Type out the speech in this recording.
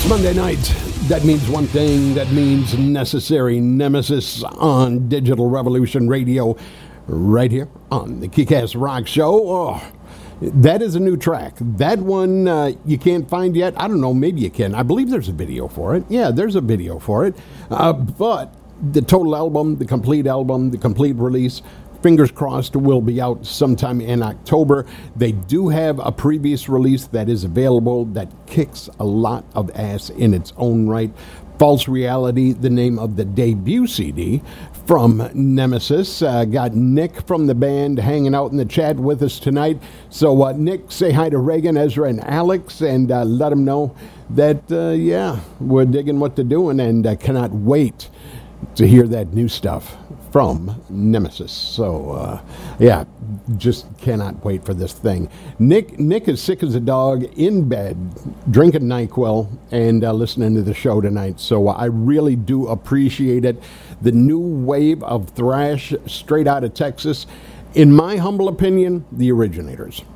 Monday night. That means one thing. That means Necessary Nemesis on Digital Revolution Radio, right here on the Kick-Ass Rock Show. Oh, that is a new track. That one you can't find yet. I don't know. Maybe you can. I believe there's a video for it. Yeah, there's a video for it. But the total album, the complete release, fingers crossed, will be out sometime in October. They do have a previous release that is available that kicks a lot of ass in its own right. False Reality, the name of the debut CD from Nemesis. Got Nick from the band hanging out in the chat with us tonight. So, Nick, say hi to Reagan, Ezra, and Alex, and let them know that, we're digging what they're doing and cannot wait to hear that new stuff from Nemesis. So, just cannot wait for this thing. Nick is sick as a dog in bed, drinking NyQuil, and listening to the show tonight. So I really do appreciate it. The new wave of thrash straight out of Texas. In my humble opinion, the originators.